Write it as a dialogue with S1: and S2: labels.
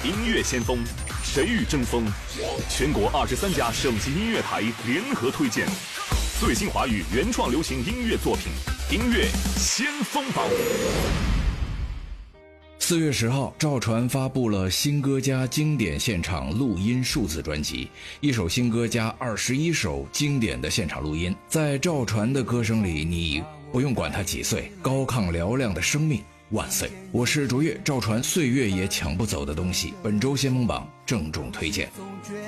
S1: 音乐先锋，谁与争锋？全国23家省级音乐台联合推荐最新华语原创流行音乐作品，音乐先锋榜。
S2: 4月10号，赵传发布了新歌加经典现场录音数字专辑，一首新歌加21首经典的现场录音。在赵传的歌声里，你不用管他几岁，高亢嘹亮的生命万岁。我是卓越，赵传岁月也抢不走的东西，本周先锋榜郑重推荐。